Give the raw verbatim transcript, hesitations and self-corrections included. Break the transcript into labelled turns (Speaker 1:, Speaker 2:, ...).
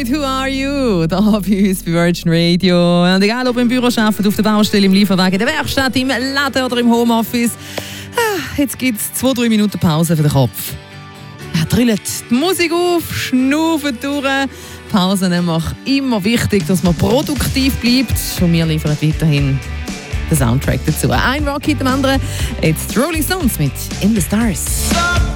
Speaker 1: mit «Who Are You?» da bei uns bei Virgin Radio. Und egal, ob im Büro arbeitet, auf der Baustelle, im Lieferwagen, in der Werkstatt, im Laden oder im Homeoffice. Jetzt gibt es zwei, drei Minuten Pause für den Kopf. Ja, trillt die Musik auf, schnaufen durch. Pausen nämlich immer wichtig, dass man produktiv bleibt. Und wir liefern weiterhin den Soundtrack dazu. Ein Rock hinter dem anderen. Jetzt die Rolling Stones mit «In the Stars».